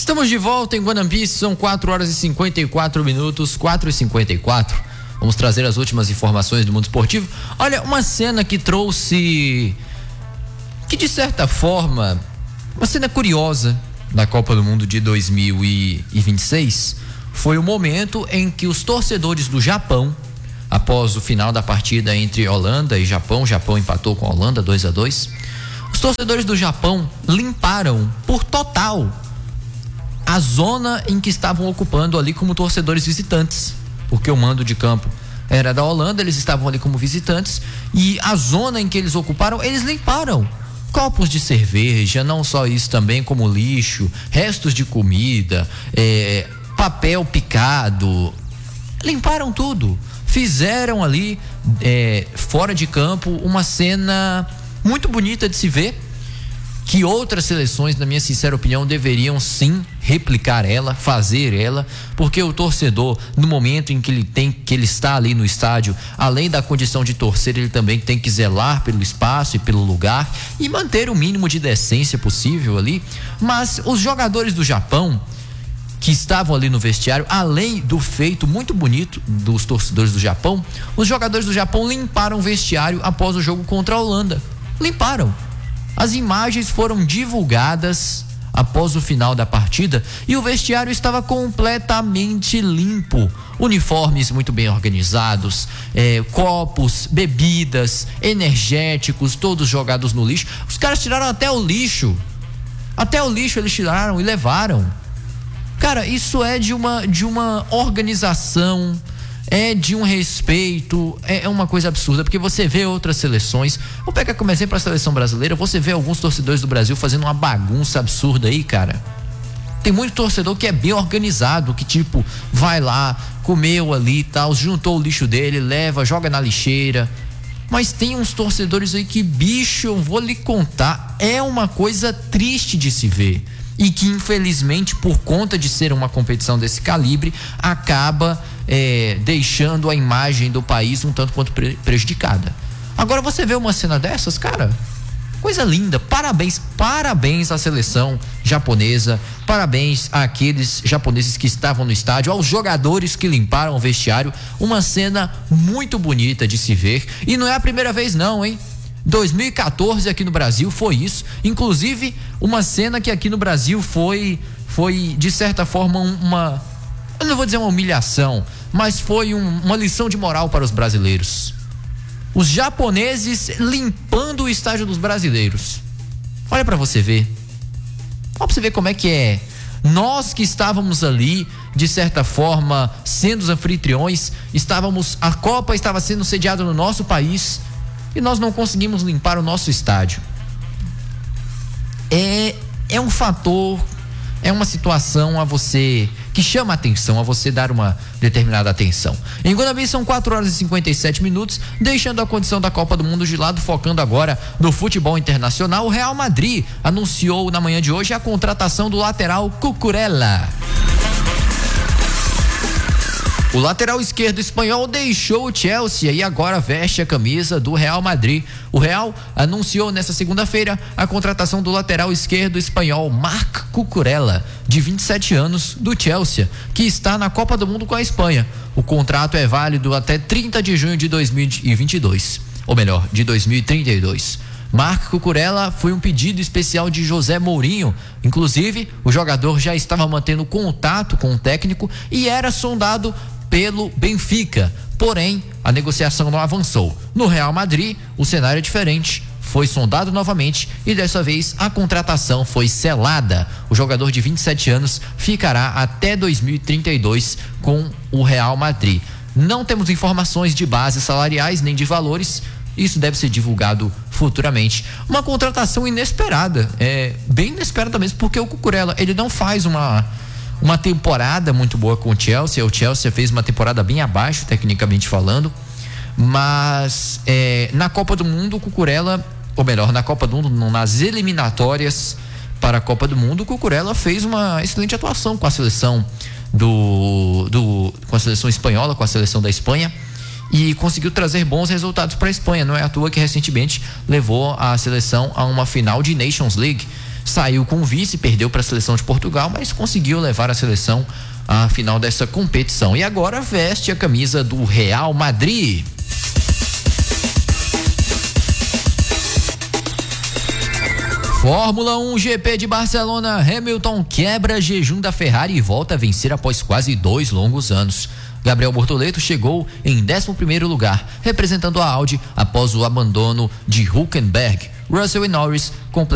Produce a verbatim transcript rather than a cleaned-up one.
Estamos de volta em Guanambi, são quatro horas e cinquenta e quatro minutos, quatro e cinquenta e quatro. Vamos trazer as últimas informações do mundo esportivo. Olha, uma cena que trouxe, que de certa forma, uma cena curiosa da Copa do Mundo de dois mil e vinte e seis, foi o momento em que os torcedores do Japão, após o final da partida entre Holanda e Japão, o Japão empatou com a Holanda dois a dois, os torcedores do Japão limparam por total a zona em que estavam ocupando ali como torcedores visitantes, porque o mando de campo era da Holanda, eles estavam ali como visitantes, e a zona em que eles ocuparam, eles limparam copos de cerveja, não só isso, também como lixo, restos de comida, é, papel picado, limparam tudo, fizeram ali é, fora de campo uma cena muito bonita de se ver, que outras seleções, na minha sincera opinião, deveriam sim replicar ela, fazer ela, porque o torcedor, no momento em que ele tem, que ele está ali no estádio, além da condição de torcer, ele também tem que zelar pelo espaço e pelo lugar e manter o mínimo de decência possível ali. Mas os jogadores do Japão que estavam ali no vestiário, além do feito muito bonito dos torcedores do Japão, os jogadores do Japão limparam o vestiário após o jogo contra a Holanda. Limparam. As imagens foram divulgadas após o final da partida e o vestiário estava completamente limpo. Uniformes muito bem organizados, é, copos, bebidas, energéticos, todos jogados no lixo. Os caras tiraram até o lixo. Até o lixo eles tiraram e levaram. Cara, isso é de uma, de uma organização, é de um respeito, é, é uma coisa absurda, porque você vê outras seleções, vou pegar como exemplo a seleção brasileira, você vê alguns torcedores do Brasil fazendo uma bagunça absurda aí, cara. Tem muito torcedor que é bem organizado, que tipo, vai lá, comeu ali e tal, juntou o lixo dele, leva, joga na lixeira. Mas tem uns torcedores aí que, bicho, eu vou lhe contar, é uma coisa triste de se ver. E que infelizmente, por conta de ser uma competição desse calibre, acaba é, deixando a imagem do país um tanto quanto pre- prejudicada. Agora você vê uma cena dessas, cara, coisa linda, parabéns, parabéns à seleção japonesa, parabéns àqueles japoneses que estavam no estádio, aos jogadores que limparam o vestiário, uma cena muito bonita de se ver, e não é a primeira vez não, hein? dois mil e quatorze aqui no Brasil foi isso, inclusive uma cena que aqui no Brasil foi, foi de certa forma uma, eu não vou dizer uma humilhação, mas foi um, uma lição de moral para os brasileiros. Os japoneses limpando o estádio dos brasileiros. Olha pra você ver, olha pra você ver como é que é. Nós que estávamos ali, de certa forma, sendo os anfitriões, estávamos, a Copa estava sendo sediada no nosso país, e nós não conseguimos limpar o nosso estádio. É, é um fator, é uma situação a você, que chama a atenção, a você dar uma determinada atenção. Em Guanambi são quatro horas e cinquenta e sete minutos, deixando a condição da Copa do Mundo de lado, focando agora no futebol internacional. O Real Madrid anunciou na manhã de hoje a contratação do lateral Cucurella. O lateral esquerdo espanhol deixou o Chelsea e agora veste a camisa do Real Madrid. O Real anunciou nesta segunda-feira a contratação do lateral esquerdo espanhol Marc Cucurella, de vinte e sete anos, do Chelsea, que está na Copa do Mundo com a Espanha. O contrato é válido até trinta de junho de dois mil e vinte e dois, ou melhor, de dois mil e trinta e dois. Marc Cucurella foi um pedido especial de José Mourinho. Inclusive, o jogador já estava mantendo contato com o técnico e era sondado pelo Benfica, porém a negociação não avançou. No Real Madrid o cenário é diferente, foi sondado novamente e dessa vez a contratação foi selada. O jogador de vinte e sete anos ficará até dois mil e trinta e dois com o Real Madrid. Não temos informações de bases salariais nem de valores, isso deve ser divulgado futuramente. Uma contratação inesperada, é bem inesperada mesmo, porque o Cucurella, ele não faz uma uma temporada muito boa com o Chelsea. O Chelsea fez uma temporada bem abaixo, tecnicamente falando, mas é, na Copa do Mundo o Cucurella, ou melhor, na Copa do Mundo, nas eliminatórias para a Copa do Mundo, o Cucurella fez uma excelente atuação com a seleção do, do com a seleção espanhola, com a seleção da Espanha, e conseguiu trazer bons resultados para a Espanha. Não é à toa que recentemente levou a seleção a uma final de Nations League. saiu com o vice, perdeu para a seleção de Portugal, mas conseguiu levar a seleção à final dessa competição. E agora veste a camisa do Real Madrid. Fórmula um G P de Barcelona, Hamilton quebra jejum da Ferrari e volta a vencer após quase dois longos anos. Gabriel Bortoleto chegou em décimo primeiro lugar, representando a Audi após o abandono de Hülkenberg. Russell e Norris completaram